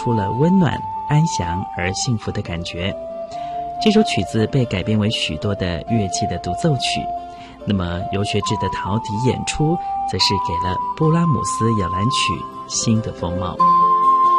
出了温暖、安详而幸福的感觉。这首曲子被改编为许多的乐器的独奏曲，那么尤学志的陶笛演出则是给了布拉姆斯摇篮曲新的风貌。